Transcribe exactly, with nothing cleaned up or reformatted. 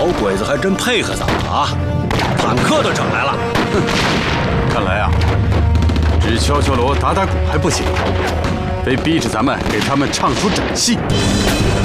老鬼子还真配合咱们啊，坦克都整来了。哼， 看来啊，只敲敲锣打打鼓还不行，得逼着咱们给他们唱出整戏。